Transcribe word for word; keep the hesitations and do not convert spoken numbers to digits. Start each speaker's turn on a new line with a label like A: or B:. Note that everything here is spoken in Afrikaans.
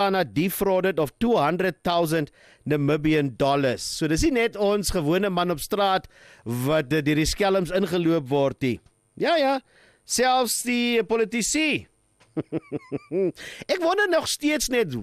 A: Botswana defrauded of two hundred thousand Namibian dollars. So dis nie net ons gewone man op straat wat deur die skelms ingeloop word nie. Ja ja, selfs die politici. Ek wonder nog steeds net